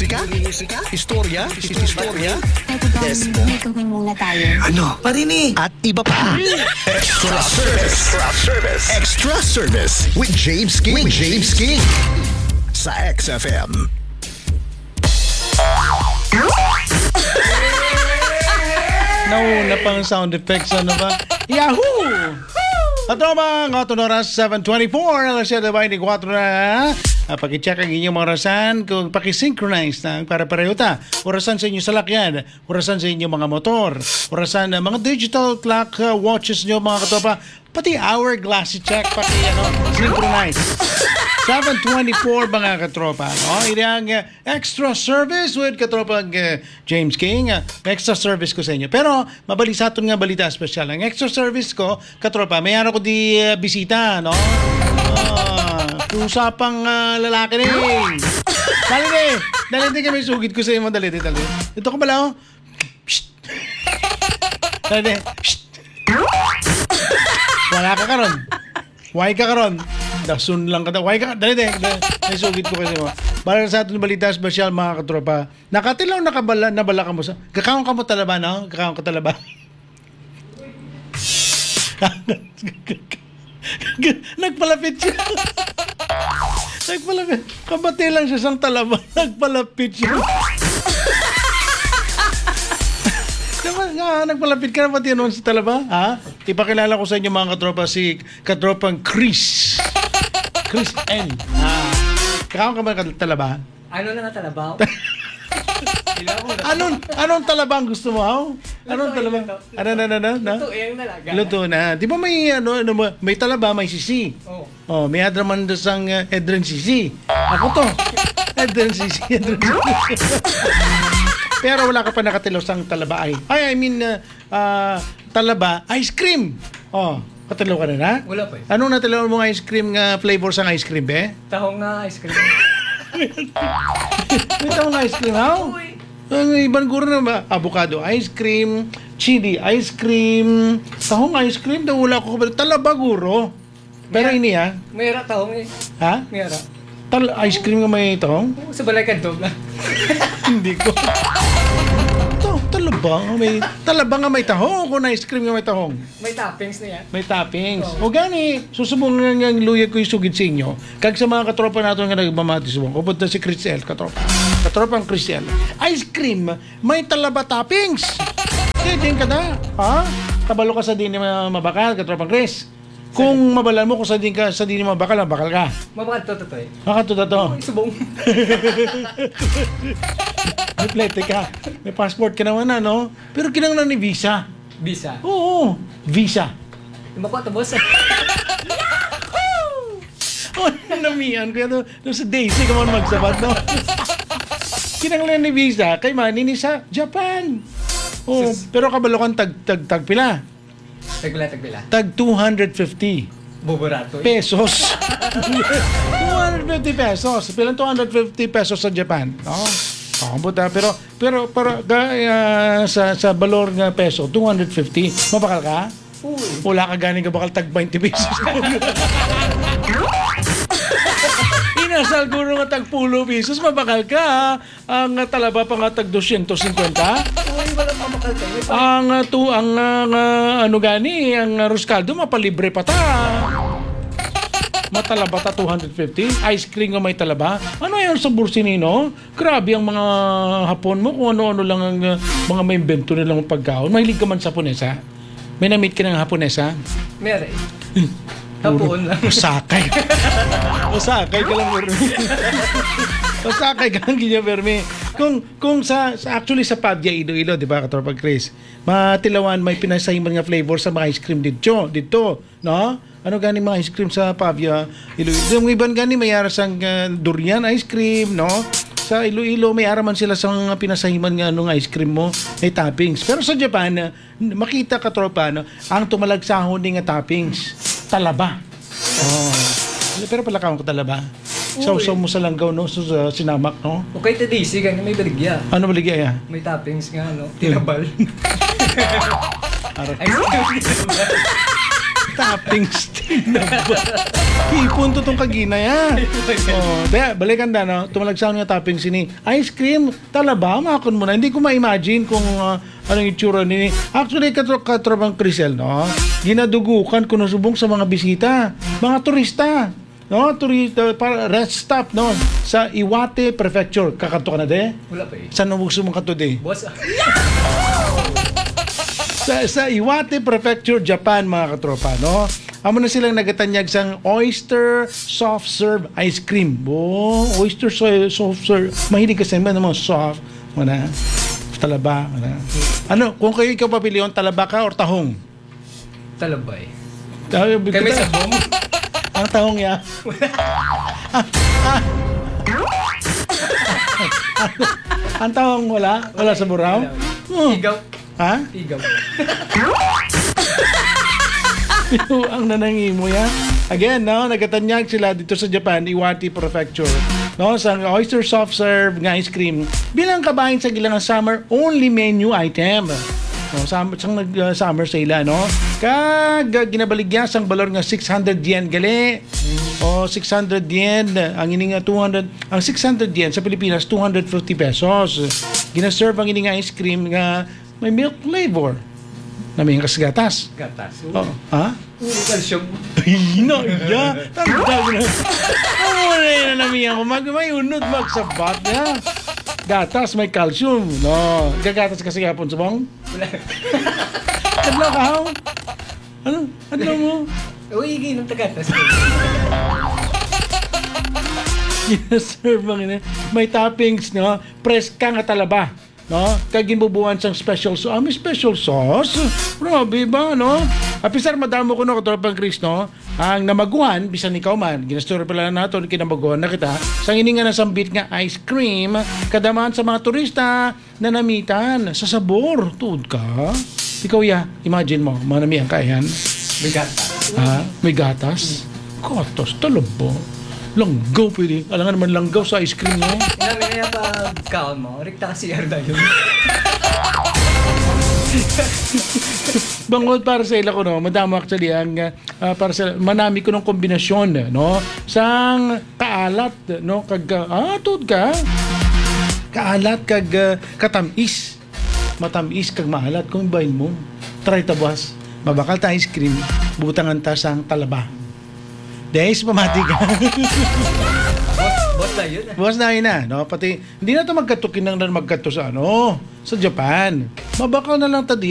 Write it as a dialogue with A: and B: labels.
A: Musika? Istorya?
B: May gawin muna tayo.
A: Ano? Parini. At iba pa. Extra service with James King. Sa XFM.
C: Nauna pang sound effects, ano ba? Yahoo! At mga oras 7:24, alas 7:24 na. Pag-check ang inyong mga orasan kung pakisynchronize na para pareho ta. Orasan sa inyong salakyan, orasan sa inyong mga motor, orasan na mga digital clock watches nyo mga katopa, pati hourglass check, synchronize. 7:24 mga katropa. Ini ang extra service with katropang James King. Extra service ko sa inyo. Pero mabalisaton nga balita special. Ang extra service ko, katropa, may araw ko di bisita, no? Usapang lalaki rin. Dali kami sugid ko sa inyo. Dali. Ito ko pala, oh. Psst. Dali. Psst. Wala ka karon. Why ka karon? Dasun lang ka daw. Why ka? Dali. May sugid ko kasi mo. Para sa atin balita special mga katropa. Nakatilaw nabala ka mo sa. Kakaon ka mo talaba, no? Kakaon ka talaba. Nagpalapit siya. Kabati lang siya sang talaba. Nagpalapit siya. Nagpalapit ka na pati noon sa talaba? Ha? Ipakilala ko sa inyo mga katropa si katropang Chris N. Kakaon ka ba talaba?
D: Ano na nga talabaw?
C: Anong talaba ang gusto mo? Anong talaba?
D: Luto yung nalaga.
C: Luto na. Di ba may may talaba, may sisi?
D: Oh.
C: May adraman sang Edren sisi. Ako to. Edren sisi. Pero wala ka pa nakatilaw sang talaba talaba ice cream. Katilaw ka na?
D: Wala pa eh.
C: Anong natilaw mo ice cream nga flavor sang ice cream, be?
D: Tahong na ice cream.
C: May tahong ice cream, ha? Ang ibang guro na ba? Avocado ice cream, chili ice cream, tahong ice cream, daw wala ko kabalik. Talaba guro. Pero ini, ha?
D: Mayroon tahong eh.
C: Ha?
D: Mayroon.
C: Ice cream nga may tahong?
D: Sa balay ka dog na.
C: Hindi ko. Talaba nga may tahong. Kung ice cream nga may tahong.
D: May toppings na yan.
C: May toppings. O gani, susubong nga ng luya ko yung sugid sa inyo. Kag sa mga katropa natin nga nagmamati subong. Pupunta si Crisel, katropa. Katropang Crisel. Ice cream, may talaba toppings. Din ka na. Ha? Kabalo ka sa din mabakal, katropang Chris. Kung mabalan mo, kung sa din mabakal ka.
D: Mabakal to eh.
C: Makatuta to.
D: May subong.
C: May plete ka. May passport ka naman na, no? Pero kinanglan ni visa.
D: Bisa.
C: Oo, visa.
D: Makuha ito, boss.
C: Namihan ko yan. Sa Daisy ka man magsabat, no? Kinanglan ni visa kay Manny sa Japan. Pero kabalokan tag pila.
D: Tagbila.
C: Tag 250
D: Buburato.
C: pesos. 250 pesos. Pilang 250 pesos sa Japan. Buta. Pero sa balor nga peso, 250. Mabakal ka? Wala ka ganing ka bakal tag 20 pesos. Inasal guro nga tag 10 pesos, mabakal ka. Ang talaba pa nga tag 250.
D: Walang mamakal tayo.
C: Ang ruscaldo mapalibre pa ta. Matalaba ta 250. Ice cream nga may talaba. Ano yan sa Bursinino? Grabe ang mga Hapon mo kung ano-ano lang ang mga may invento nilang pagkaon. Mahilig ka man sa Haponesa? May na-meet ka ng Haponesa?
D: Meron. Hapon lang.
C: Usakay ka lang, Berme. Usakay ka lang, Ginyo, Berme. Kung actually sa Pavia, Iloilo, di ba, Katropag Chris? Matilawan, may pinasahiman nga flavor sa mga ice cream dito, no? Ano gani mga ice cream sa Pavia, Iloilo? Yung iban gani, may arasang durian ice cream, no? Sa Iloilo, may araman sila sa pinasahiman nga nung ice cream mo, may toppings. Pero sa Japan, makita ka tropa, no? Ang tumalagsahon ni nga toppings, talaba. Pero pala ka talaba. Sausaw mo sa langgaw, no? Sa sinamak, no?
D: Okay, tadisi, ganyan may baligya.
C: Ano baligya ya?
D: May toppings nga, no? Tinabal. Ice cream tinabal.
C: Toppings din na ba? Ipon to tong kagina yan. Daya, balikan da, no? Tumalagsaw nga toppings ini. Ice cream, talaba, makon mo na. Hindi ko ma-imagine kung anong itsura nini. Actually, katrabang Crisel, no? Ginadugukan ko na subong sa mga bisita. Mga turista. No, para rest stop, no? Sa Iwate Prefecture. Kakato ka na de?
D: Wala pa eh.
C: Saan mo gusto mong kato de?
D: Boss,
C: Sa Iwate Prefecture, Japan, mga katropa, no? Amo na silang nagatanyag sang oyster soft serve ice cream. Oyster soft serve. Mahilig kasi ba naman soft? Mana? Talaba. Mana? Ano, kung kayo ikaw papiliyon, talaba ka or tahong?
D: talabay.
C: Kami
D: sa bom.
C: Ang tahong ya. Ang tahong wala? Wala sa buraw?
D: Igaw.
C: Ha?
D: Igaw.
C: Pero ang nanangimo ya. Again, no, nagatanyag sila dito sa Japan, Iwate Prefecture. No, sa oyster soft serve nga ice cream bilang kabahin sa gilang summer only menu item. No, summer sale, no? Kag ginabaligya sang balor nga 600 yen gali. O 600 yen ang ini nga 200 ang 600 yen sa Pilipinas 250 pesos. Gina-serve ang ini nga ice cream nga may milk flavor. Na may gatas.
D: Gatas.
C: Oh, ha?
D: Calcium.
C: Hina, iya. Tanda ko na. Ano na namin ako. May unod magsabat ya. Gatas, may calcium. No. Gagatas kasi kapon sa bong.
D: Wala.
C: Kadlaw ka, haw? Ano? Ano mo?
D: Uy, ng tagatas.
C: Gina-serve ang ina. May toppings, no? Preska nga talaba. No? Kag ginbubuan sang special sauce. May special sauce? Grabe ba, no? Apisar, madamo ko na katropang Chris, no? Ang namaguan, bisan ikaw man, ginastorya pala nato, kinamaguan na kita, sang ini nga nasambit nga ice cream, kadamaan sa mga turista na namitan sa sabor. Tuod ka? Ikaw ya, imagine mo, manamihan ka yan.
D: May gatas.
C: Ha? May gatas? Gatas, talabo. Langgaw pwede. Alangan naman langgaw sa ice cream mo.
D: Inamin na pag kaon mo, rikta kasi yarda yun.
C: Bangod para sa ila ko, no, madamo actually ang para sa manami ko ng kombinasyon, no, sang kaalat, no, kag tuod ka, kaalat kag katamis, matamis kag maalat kung bahin mo, try tabas, mabakal ta ice cream, butangan ta sang talaba. Des pamati ka.
D: Boss na yun.
C: Buwas na yun na, no, pati hindi na to magkatukin ng magkato sa ano, sa Japan. Mabakal na lang ta